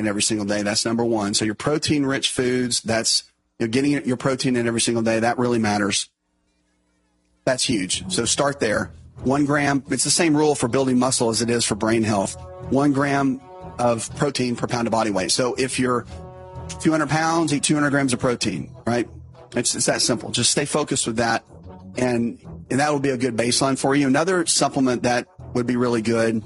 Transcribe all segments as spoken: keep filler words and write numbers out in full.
in every single day. That's number one. So your protein-rich foods, that's you know, getting your protein in every single day. That really matters. That's huge. So start there. One gram, it's the same rule for building muscle as it is for brain health. One gram of protein per pound of body weight. So if you're two hundred pounds, eat two hundred grams of protein, right? It's, it's that simple. Just stay focused with that, and, and that will be a good baseline for you. Another supplement that would be really good,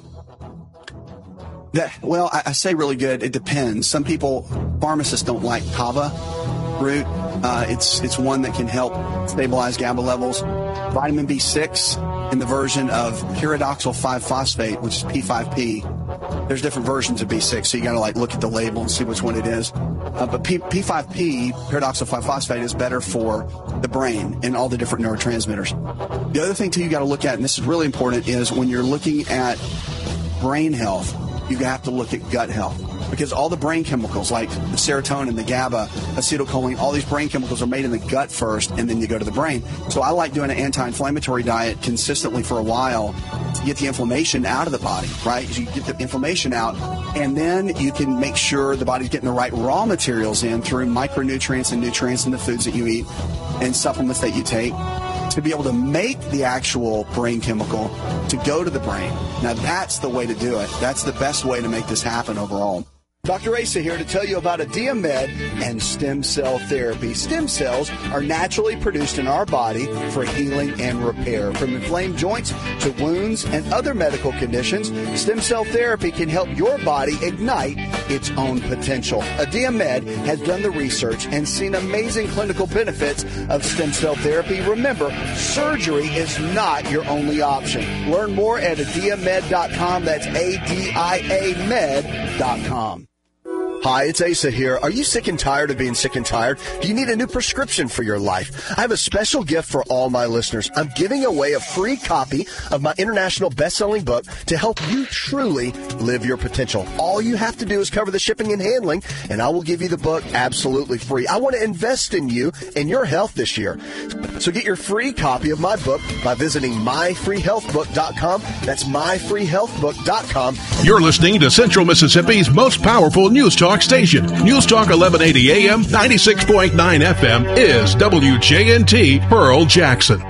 that, well, I, I say really good, it depends. Some people, pharmacists don't like kava root. Uh, it's it's one that can help stabilize GABA levels. Vitamin B six in the version of pyridoxal five phosphate, which is P five P. There's different versions of B six, so you got to like look at the label and see which one it is. Uh, but P, P5P, pyridoxal five phosphate, is better for the brain and all the different neurotransmitters. The other thing too you got to look at, and this is really important, is when you're looking at brain health, you have to look at gut health. Because all the brain chemicals, like the serotonin, the GABA, acetylcholine, all these brain chemicals are made in the gut first, and then you go to the brain. So I like doing an anti-inflammatory diet consistently for a while to get the inflammation out of the body, right? So you get the inflammation out, and then you can make sure the body's getting the right raw materials in through micronutrients and nutrients in the foods that you eat and supplements that you take to be able to make the actual brain chemical to go to the brain. Now, that's the way to do it. That's the best way to make this happen overall. Doctor Asa here to tell you about Adiamed and stem cell therapy. Stem cells are naturally produced in our body for healing and repair. From inflamed joints to wounds and other medical conditions, stem cell therapy can help your body ignite its own potential. Adiamed has done the research and seen amazing clinical benefits of stem cell therapy. Remember, surgery is not your only option. Learn more at adiamed dot com. That's A D I A med dot com. Hi, it's Asa here. Are you sick and tired of being sick and tired? Do you need a new prescription for your life? I have a special gift for all my listeners. I'm giving away a free copy of my international best-selling book to help you truly live your potential. All you have to do is cover the shipping and handling, and I will give you the book absolutely free. I want to invest in you and your health this year. So get your free copy of my book by visiting my free health book dot com. That's my free health book dot com. You're listening to Central Mississippi's most powerful news talk station. News Talk eleven eighty A M, ninety-six point nine F M is W J N T Pearl Jackson.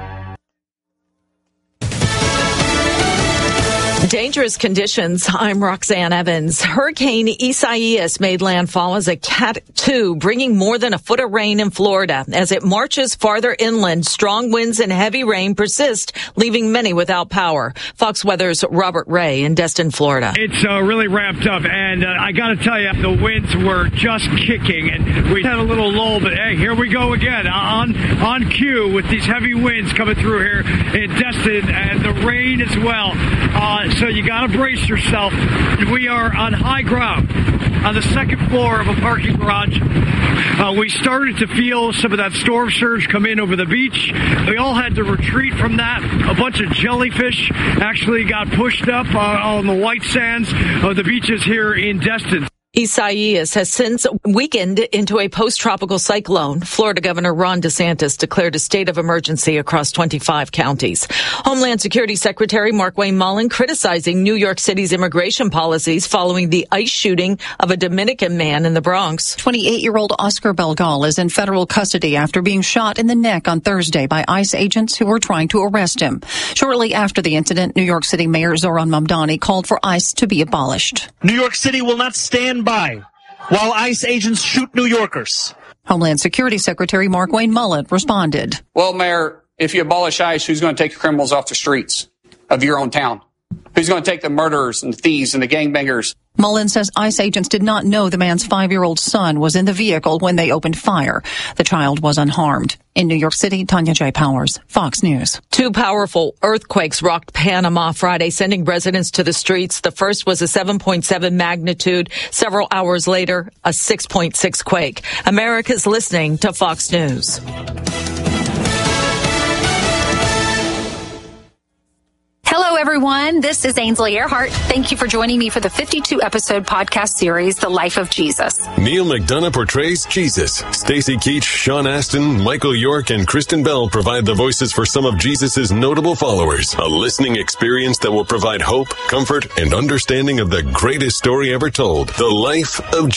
Dangerous conditions. I'm Roxanne Evans. Hurricane Isaias made landfall as a Cat two, bringing more than a foot of rain in Florida. As it marches farther inland, strong winds and heavy rain persist, leaving many without power. Fox Weather's Robert Ray in Destin, Florida. It's uh, really ramped up, and uh, I got to tell you, the winds were just kicking, and we had a little lull, but hey, here we go again on on cue with these heavy winds coming through here in Destin, and the rain as well. Uh, So you got to brace yourself. We are on high ground on the second floor of a parking garage. Uh, we started to feel some of that storm surge come in over the beach. We all had to retreat from that. A bunch of jellyfish actually got pushed up uh, on the white sands of the beaches here in Destin. Isaias has since weakened into a post-tropical cyclone. Florida Governor Ron DeSantis declared a state of emergency across twenty-five counties. Homeland Security Secretary Markwayne Mullin criticizing New York City's immigration policies following the ICE shooting of a Dominican man in the Bronx. twenty-eight-year-old Oscar Belgal is in federal custody after being shot in the neck on Thursday by ICE agents who were trying to arrest him. Shortly after the incident, New York City Mayor Zohran Mamdani called for ICE to be abolished. New York City will not stand by while ICE agents shoot New Yorkers. Homeland Security Secretary Markwayne Mullin responded. Well, Mayor, if you abolish ICE, who's going to take the criminals off the streets of your own town? Who's going to take the murderers and the thieves and the gangbangers? Mullin says ICE agents did not know the man's five-year-old son was in the vehicle when they opened fire. The child was unharmed. In New York City, Tanya J. Powers, Fox News. Two powerful earthquakes rocked Panama Friday, sending residents to the streets. The first was a seven point seven magnitude. Several hours later, a six point six quake. America's listening to Fox News. Hello, everyone. This is Ainsley Earhart. Thank you for joining me for the fifty-two episode podcast series, The Life of Jesus. Neil McDonough portrays Jesus. Stacy Keach, Sean Astin, Michael York, and Kristen Bell provide the voices for some of Jesus' notable followers. A listening experience that will provide hope, comfort, and understanding of the greatest story ever told, The Life of Jesus.